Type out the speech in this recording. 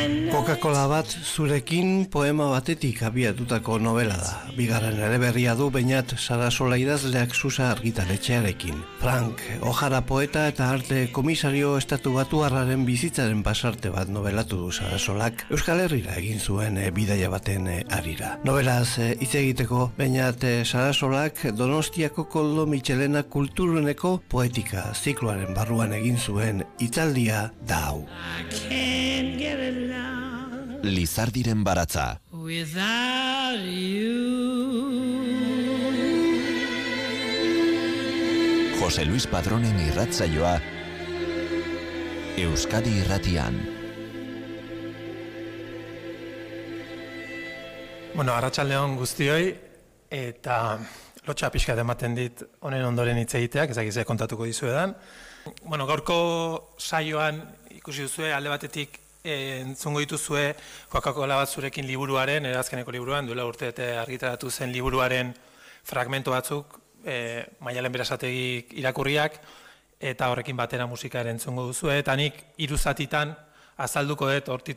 Coca-Cola bat zurekin poema batetik abiatutako novela da. Bigarren eleberria du Beñat Sarasola idazleak Susa argitaletxearekin. Frank Ojara poeta eta arte komisario estatu batuarraren bizitzaren pasarte bat novelatu du Sarasolak Euskal Herrira egin zuen bidaia baten harira. Novelaz hitz egiteko Beñat Sarasolak Donostiako Koldo Mitxelena kulturuneko poetika zikloaren barruan egin zuen hitzaldia da hau. Lizardiren baratza. Jose Luis Padronen irratsaioa Euskadi Irratian. Bueno, arratsaldeon guztioi, eta lotxa pixka ematen dit honen ondoren hitz egiteak, ezagiz kontatuko dizuedan. Bueno, gaurko saioan ikusi duzue alde batetik entzungo dituzue Coca-Cola bat zurekin liburuaren, erazkeneko liburuan, duela urte eta argitaratu zen liburuaren fragmento batzuk, Maialen Berasategik irakurriak, eta horrekin batera musika ere entzungo duzue, eta nik 3 zatitan azalduko dut hor